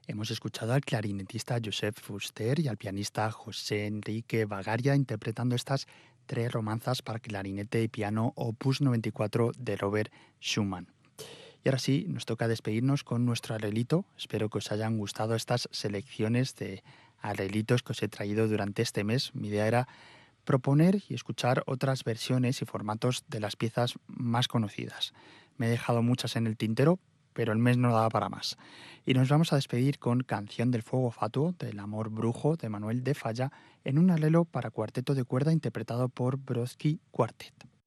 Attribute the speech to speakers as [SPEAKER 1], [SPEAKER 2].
[SPEAKER 1] Hemos escuchado al clarinetista Josep Fuster y al pianista José Enrique Bagaria interpretando estas tres romanzas para clarinete y piano Opus 94 de Robert Schumann. Y ahora sí, nos toca despedirnos con nuestro arreglito. Espero que os hayan gustado estas selecciones de arreglitos que os he traído durante este mes. Mi idea era proponer y escuchar otras versiones y formatos de las piezas más conocidas. Me he dejado muchas en el tintero, pero el mes no daba para más. Y nos vamos a despedir con Canción del Fuego Fatuo, del Amor Brujo, de Manuel de Falla, en un arreglo para cuarteto de cuerda interpretado por Brodsky Quartet.